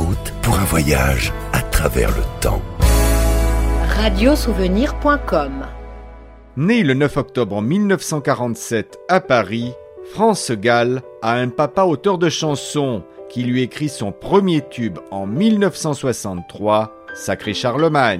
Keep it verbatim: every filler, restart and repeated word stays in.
route pour un voyage à travers le temps. radiosouvenir point com. Né le neuf octobre mille neuf cent quarante-sept à Paris, France Gall a un papa auteur de chansons qui lui écrit son premier tube en mille neuf cent soixante-trois, Sacré Charlemagne.